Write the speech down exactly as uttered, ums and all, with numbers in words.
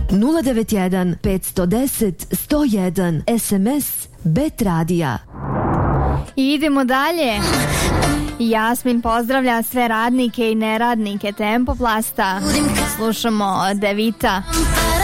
nula devet jedan pet jedan nula sto jedan, es em es Bet Radija. I idemo dalje. Jasmin pozdravlja sve radnike i neradnike Tempoplasta. Slušamo Devita.